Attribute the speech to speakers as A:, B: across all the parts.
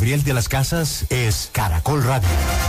A: Gabriel de las Casas es Caracol Radio.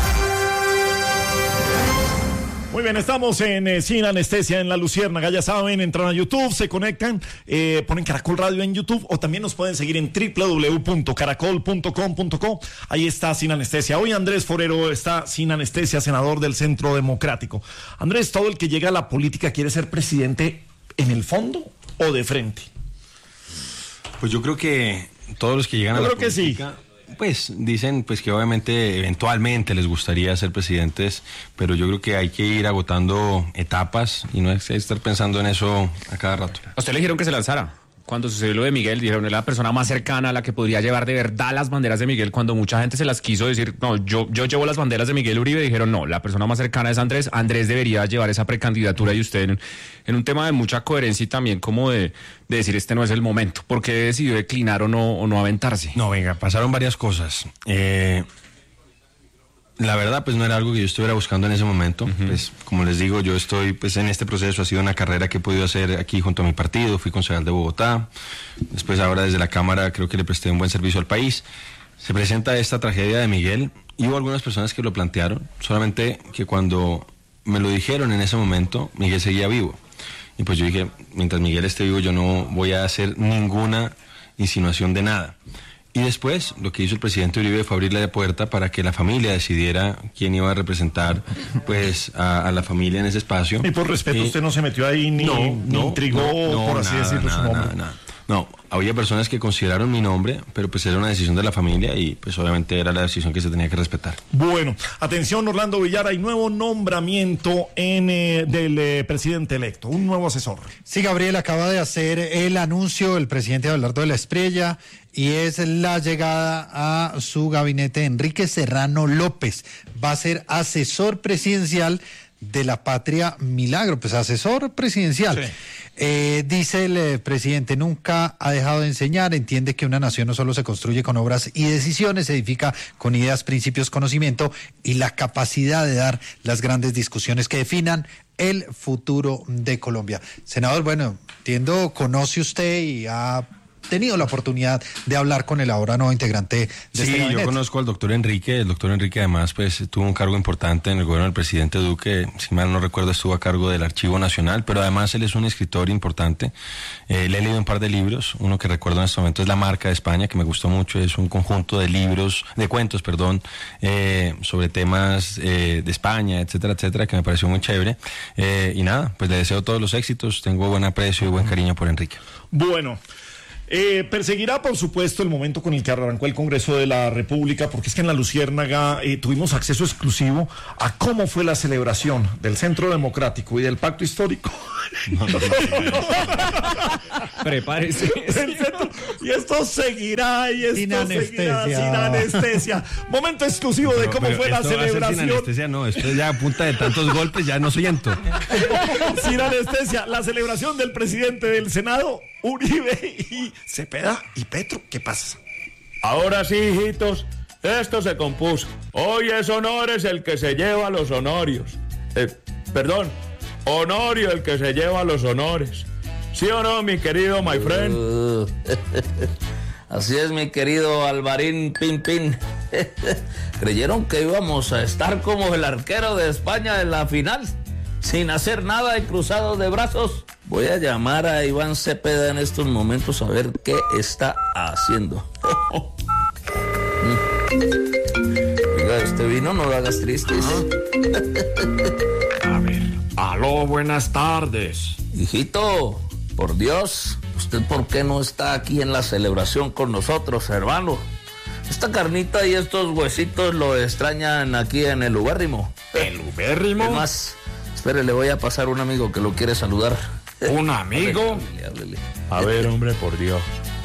B: Muy bien, estamos en Sin Anestesia en La Luciérnaga. Ya saben, entran a YouTube, se conectan, ponen Caracol Radio en YouTube o también nos pueden seguir en www.caracol.com.co. Ahí está Sin Anestesia. Hoy Andrés Forero está sin anestesia, senador del Centro Democrático. Andrés, ¿todo el que llega a la política quiere ser presidente en el fondo o de frente?
C: Pues yo creo que todos los que llegan a la política...
B: Sí.
C: Pues dicen pues que obviamente eventualmente les gustaría ser presidentes, pero yo creo que hay que ir agotando etapas y no es estar pensando en eso a cada rato.
D: ¿A usted le dijeron que se lanzara? Cuando sucedió lo de Miguel, dijeron, es la persona más cercana a la que podría llevar de verdad las banderas de Miguel, cuando mucha gente se las quiso decir, no, yo llevo las banderas de Miguel Uribe, dijeron, no, la persona más cercana es Andrés debería llevar esa precandidatura, y usted en un tema de mucha coherencia y también como de decir, este no es el momento, ¿por qué decidió declinar o no aventarse?
C: No, venga, pasaron varias cosas. La verdad, pues no era algo que yo estuviera buscando en ese momento. Pues, como les digo, yo estoy pues en este proceso. Ha sido una carrera que he podido hacer aquí junto a mi partido. Fui concejal de Bogotá. Después ahora desde la Cámara creo que le presté un buen servicio al país. Se presenta esta tragedia de Miguel y hubo algunas personas que lo plantearon. Solamente que cuando me lo dijeron en ese momento, Miguel seguía vivo. Y pues yo dije, mientras Miguel esté vivo yo no voy a hacer ninguna insinuación de nada. Y después, lo que hizo el presidente Uribe fue abrirle la puerta para que la familia decidiera quién iba a representar pues a la familia en ese espacio.
B: Y por respeto, usted no se metió ahí ni intrigó, por así decirlo, su nombre.
C: No, había personas que consideraron mi nombre, pero pues era una decisión de la familia y pues obviamente era la decisión que se tenía que respetar.
B: Bueno, atención Orlando Villar, hay nuevo nombramiento del presidente electo, un nuevo asesor.
E: Sí, Gabriel, acaba de hacer el anuncio el presidente Abelardo de la Espriella, y es la llegada a su gabinete de Enrique Serrano López. Va a ser asesor presidencial de la Patria Milagro, pues asesor presidencial. Sí. Dice el presidente, nunca ha dejado de enseñar, entiende que una nación no solo se construye con obras y decisiones, se edifica con ideas, principios, conocimiento y la capacidad de dar las grandes discusiones que definan el futuro de Colombia. Senador, bueno, entiendo, conoce usted y ha tenido la oportunidad de hablar con el ahora nuevo integrante de este gabinete.
C: Yo conozco al doctor Enrique. El doctor Enrique además pues tuvo un cargo importante en el gobierno del presidente Duque. Si mal no recuerdo, estuvo a cargo del Archivo Nacional, pero además él es un escritor importante. Le he leído un par de libros. Uno que recuerdo en este momento es La Marca de España, que me gustó mucho. Es un conjunto de cuentos, sobre temas de España, etcétera, etcétera, que me pareció muy chévere. Y nada, pues le deseo todos los éxitos. Tengo buen aprecio y buen cariño por Enrique.
B: Bueno, perseguirá, por supuesto, el momento con el que arrancó el Congreso de la República, porque es que en La Luciérnaga tuvimos acceso exclusivo a cómo fue la celebración del Centro Democrático y del Pacto Histórico. No.
D: Prepárese.
B: Y esto seguirá, sin anestesia. Momento exclusivo de cómo fue la celebración.
C: Sin anestesia, no, esto ya a punta de tantos golpes ya no siento.
B: Sin anestesia, la celebración del presidente del Senado, Uribe, y Cepeda y Petro. ¿Qué pasa?
F: Ahora sí, hijitos, esto se compuso. Hoy es Honores el que se lleva los honorios. Honorio el que se lleva los honores. ¿Sí o no, mi querido my friend?
G: Así es, mi querido Alvarín Pin. Creyeron que íbamos a estar como el arquero de España en la final, sin hacer nada y cruzados de brazos. Voy a llamar a Iván Cepeda en estos momentos a ver qué está haciendo. Oiga, este vino no lo hagas tristes.
F: A ver, aló, buenas tardes.
G: Hijito, por Dios, ¿usted por qué no está aquí en la celebración con nosotros, hermano? Esta carnita y estos huesitos lo extrañan aquí en el ubérrimo.
F: ¿El ubérrimo?
G: Además, espere, le voy a pasar un amigo que lo quiere saludar.
F: ¿Un amigo?
G: Háblele.
F: A ver, hombre, por Dios.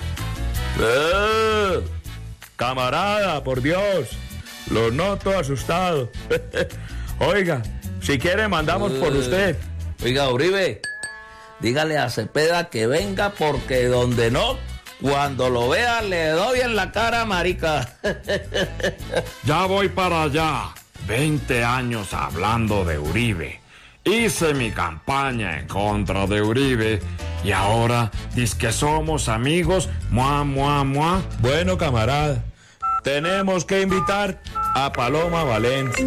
F: Camarada, por Dios. Lo noto asustado. Oiga, si quiere mandamos por usted.
G: Oiga, Uribe, dígale a Cepeda que venga, porque donde no, cuando lo vea le doy en la cara, marica.
F: Ya voy para allá. 20 años hablando de Uribe. Hice mi campaña en contra de Uribe y ahora dice que somos amigos. Bueno, camarada, tenemos que invitar a Paloma Valencia.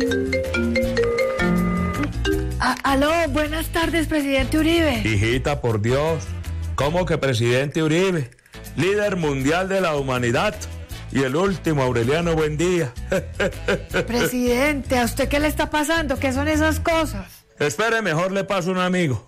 H: Aló, buenas tardes, presidente Uribe.
F: Hijita, por Dios, ¿cómo que presidente Uribe? Líder mundial de la humanidad. Y el último, Aureliano Buendía.
H: Presidente, ¿a usted qué le está pasando? ¿Qué son esas cosas?
F: Espere, mejor le paso un amigo.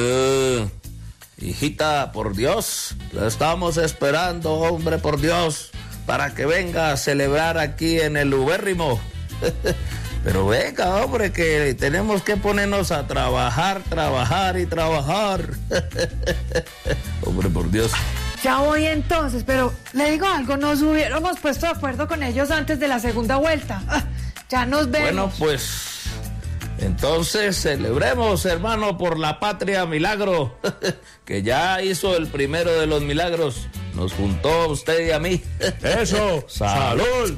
G: Hijita, por Dios, la estamos esperando, hombre, por Dios, para que venga a celebrar aquí en el ubérrimo. Pero venga, hombre, que tenemos que ponernos a trabajar y trabajar. Hombre, por Dios.
H: Ya voy entonces, pero le digo algo, nos hubiéramos puesto de acuerdo con ellos antes de la segunda vuelta. Ya nos vemos.
G: Bueno, pues, entonces celebremos, hermano, por la patria milagro, que ya hizo el primero de los milagros. Nos juntó a usted y a mí.
F: ¡Eso! ¡Salud!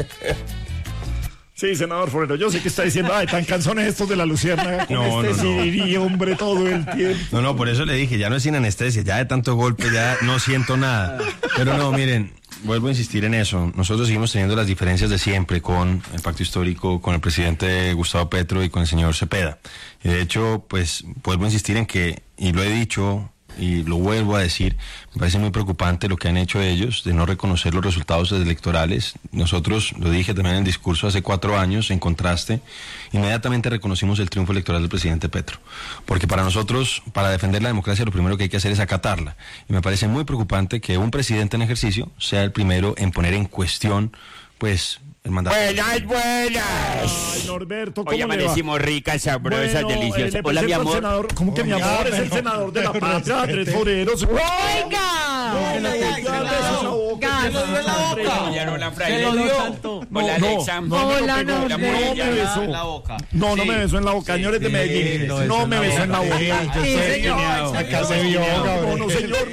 B: Sí, senador Forero, yo sé que está diciendo, ay, tan canzones estos de la Luciérnaga, con sí, hombre, todo el tiempo.
C: No, por eso le dije, ya no es sin anestesia, ya de tanto golpe ya no siento nada. Pero no, miren, vuelvo a insistir en eso. Nosotros seguimos teniendo las diferencias de siempre con el pacto histórico, con el presidente Gustavo Petro y con el señor Cepeda. Y de hecho, pues, vuelvo a insistir en que, y lo he dicho y lo vuelvo a decir, me parece muy preocupante lo que han hecho ellos de no reconocer los resultados electorales. Nosotros, lo dije también en el discurso hace 4 años, en contraste, inmediatamente reconocimos el triunfo electoral del presidente Petro. Porque para nosotros, para defender la democracia, lo primero que hay que hacer es acatarla. Y me parece muy preocupante que un presidente en ejercicio sea el primero en poner en cuestión, pues, el mandato.
I: Buenas.
B: Ay, Norberto, ¿cómo
I: Hoy
B: le va?
I: amanecimos ricas, sabrosas,
B: Bueno,
I: deliciosas.
B: le
I: Hola, mi
B: presento al
I: amor.
B: senador. ¿Cómo que mi amor? Es el senador de la patria, Andrés Forero.
H: ¡Oiga!
I: Hola, Alexa.
H: Hola,
B: No me besó. No me besó en la boca, señores de Medellín. No me besó en la boca.
H: Sí, señor.
E: Acá se vio,
B: No, no, señor.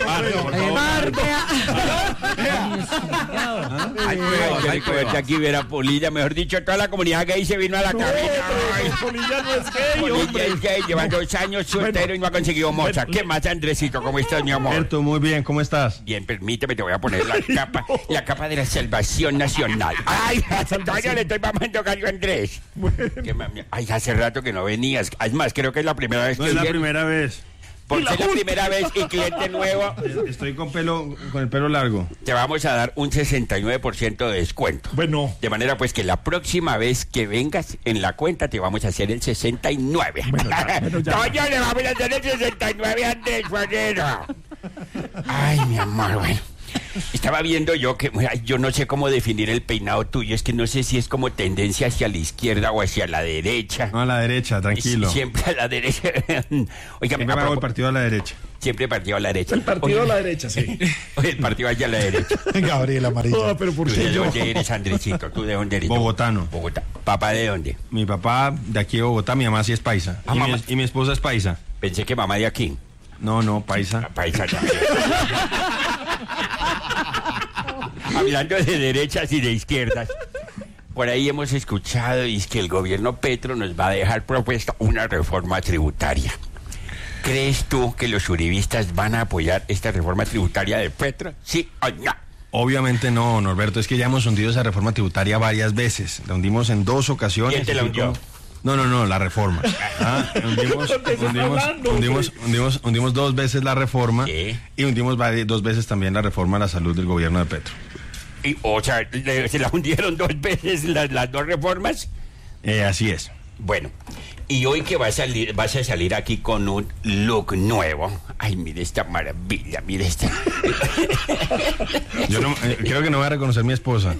I: Ay, que aquí viera Polilla, mejor dicho, toda la comunidad gay se vino a la cabina. Ay,
B: Polilla no es gay,
I: Polilla
B: hombre.
I: es gay, lleva 2 años soltero y no ha conseguido moza. ¿Qué más, Andresito? ¿Cómo estás, mi amor?
C: Alberto, muy bien, ¿cómo estás?
I: Bien, permíteme, te voy a poner la capa de la salvación nacional. Ay, todavía le estoy mamando gallo a Andrés. Ay, hace rato que no venías. Es más, creo que es la primera vez
C: No
I: que
C: es la
I: vienes.
C: primera vez.
I: Porque es la primera vez y cliente nuevo.
C: Estoy con el pelo largo.
I: Te vamos a dar un 69% de descuento.
B: Bueno.
I: De manera pues que la próxima vez que vengas en la cuenta te vamos a hacer el 69.
B: Bueno, ya.
I: Toño, le vamos a hacer el 69 a Andrés Forero. Ay, mi amor, bueno. Estaba viendo yo que yo no sé cómo definir el peinado tuyo, es que no sé si es como tendencia hacia la izquierda o hacia la derecha.
C: No, a la derecha, tranquilo.
I: Siempre a la derecha. Oiga,
C: Siempre hago el partido a la derecha.
I: Siempre partido a la derecha.
B: El partido a la derecha, sí.
I: Oye, el partido hacia la derecha.
E: Gabriel Amarillo.
B: Ah, pero ¿por
I: ¿Tú
B: qué
I: de
B: yo?
I: dónde eres, Andresito? ¿Tú de dónde eres?
C: Bogotano.
I: Bogotá. ¿Papá de dónde?
C: Mi papá de aquí de Bogotá, mi mamá sí es paisa.
I: Ah, mamá.
C: Y mi esposa es paisa.
I: Pensé que mamá de aquí.
C: No, paisa.
I: Paisa también. Hablando de derechas y de izquierdas, por ahí hemos escuchado y es que el gobierno Petro nos va a dejar propuesta una reforma tributaria. ¿Crees tú que los uribistas van a apoyar esta reforma tributaria de Petro? ¿Sí o no?
C: Obviamente no, Norberto, es que ya hemos hundido esa reforma tributaria varias veces. La hundimos en 2 ocasiones.
I: ¿Quién te la hundió?
C: No, la reforma. Hundimos 2 veces la reforma.
I: ¿Qué?
C: Y hundimos 2 veces también la reforma a la salud del gobierno de Petro.
I: Y, o sea, ¿se la hundieron 2 veces las 2 reformas?
C: Así es.
I: Bueno, y hoy que vas a salir aquí con un look nuevo. Ay, mire esta maravilla, mire esta.
C: Yo creo que no voy a reconocer mi esposa.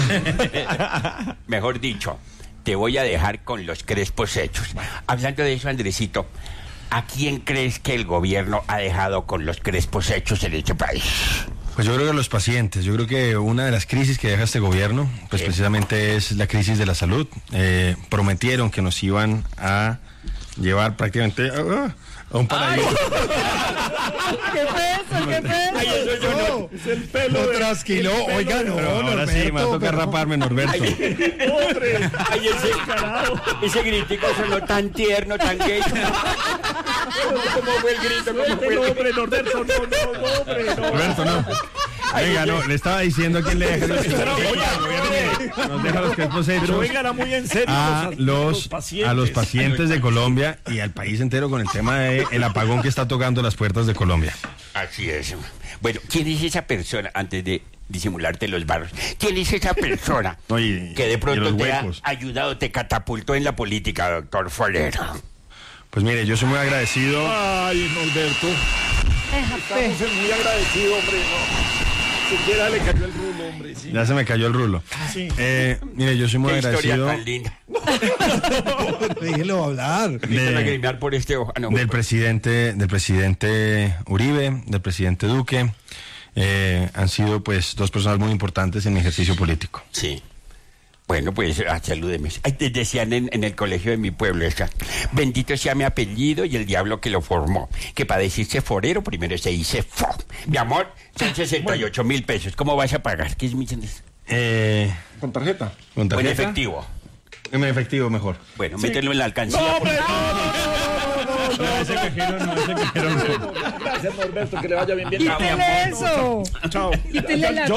I: Mejor dicho, te voy a dejar con los crespos hechos. Hablando de eso, Andresito, ¿a quién crees que el gobierno ha dejado con los crespos hechos en este país?
C: Pues yo creo que los pacientes, yo creo que una de las crisis que deja este gobierno, pues precisamente es la crisis de la salud. Prometieron que nos iban a llevar prácticamente a un paraíso.
H: ¿Qué peso?
I: Ay, eso yo no.
B: Es el pelo
E: Lo
B: de...
E: trasquiló. Oiga, no,
C: Pero ahora sí, me va a tocar raparme, Norberto.
B: ¡Hombre!
I: Ay, ese gritico sonó tan tierno, tan gay. ¿Cómo fue el grito? ¿Cómo fue el grito?
B: ¡Hombre, Norberto! ¡No, hombre!
C: Norberto, no. Venga, no, le estaba diciendo a quién le deja. nos deja los crespos hechos.
B: Pero vengan muy en serio
C: a los pacientes de Colombia y al país entero con el tema del apagón que está tocando las puertas de Colombia.
I: Así es. Bueno, ¿quién es esa persona, antes de disimularte los barros? ¿Quién es esa persona que de pronto te ha ayudado, te catapultó en la política, doctor Forero?
C: Pues mire, yo soy muy agradecido.
B: Ay, Norberto. Estamos muy agradecidos, hombre, no. Siquiera le cayó el rulo, hombre. Sí.
C: Ya se me cayó el rulo.
B: Sí.
C: Mire, yo soy muy agradecido.
I: Tan linda.
E: Déjelo hablar.
I: Por este ojo. No,
C: del presidente Uribe, del presidente Duque. Han sido pues dos personas muy importantes en mi ejercicio político.
I: Sí. Bueno, pues salúdeme. Decían en el colegio de mi pueblo, bendito sea mi apellido y el diablo que lo formó. Que para decirse forero primero se dice fo. Mi amor, son 68,000 pesos. ¿Cómo vas a pagar? ¿Qué es mi
B: ¿Con tarjeta?
C: ¿Con tarjeta?
I: O en efectivo.
C: En efectivo mejor.
I: Bueno, mételo en la alcancía.
B: No, hombre,
C: no, ese cajero no.
B: Gracias, Norberto, que le vaya bien.
H: Quítele eso.
B: Chao.
H: Quítele la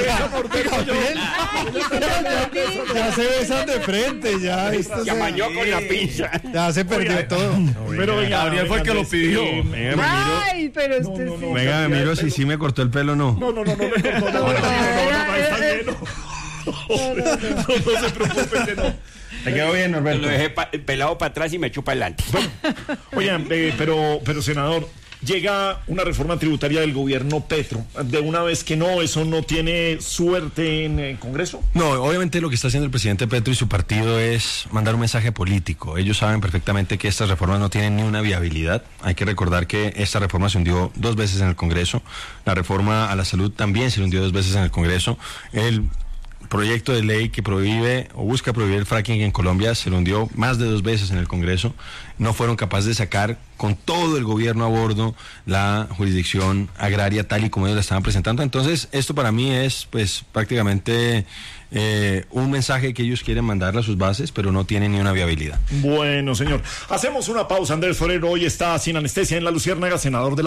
E: Ya se besan de frente, ya.
I: Se amañó con la pinza.
E: Ya se perdió todo.
B: Pero venga,
C: Gabriel fue el que lo pidió.
H: Ay, pero usted sí.
C: Venga, me miro si sí me cortó el pelo o no.
B: No me cortó nada. Está lleno. No se preocupe que no.
C: Te quedó bien, Norberto.
I: Lo dejé pelado para atrás y me chupa adelante.
B: Oigan, pero senador, llega una reforma tributaria del gobierno Petro. De una vez que no, eso no tiene suerte en el Congreso.
C: No, obviamente lo que está haciendo el presidente Petro y su partido es mandar un mensaje político. Ellos saben perfectamente que estas reformas no tienen ni una viabilidad. Hay que recordar que esta reforma se hundió 2 veces en el Congreso. La reforma a la salud también se hundió 2 veces en el Congreso. El proyecto de ley que prohíbe o busca prohibir el fracking en Colombia se lo hundió más de 2 veces en el Congreso. No fueron capaces de sacar con todo el gobierno a bordo la jurisdicción agraria tal y como ellos la estaban presentando. Entonces, esto para mí es pues prácticamente un mensaje que ellos quieren mandarle a sus bases, pero no tiene ni una viabilidad.
B: Bueno, señor. Hacemos una pausa. Andrés Forero hoy está sin anestesia en La Luciérnaga, senador de la